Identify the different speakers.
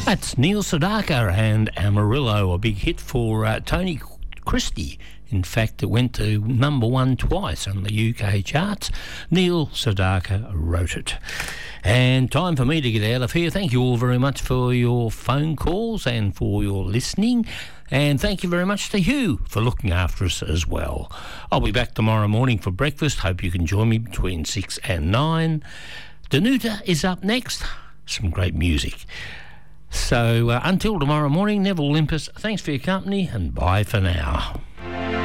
Speaker 1: That's Neil Sedaka and Amarillo, a big hit for Tony Christie. In fact, it went to number one twice on the UK charts. Neil Sedaka wrote it. And time for me to get out of here. Thank you all very much for your phone calls and for your listening. And thank you very much to Hugh for looking after us as well. I'll be back tomorrow morning for breakfast. Hope you can join me between 6 and 9. Danuta is up next. Some great music. So until tomorrow morning, Neville Limpus, thanks for your company and bye for now.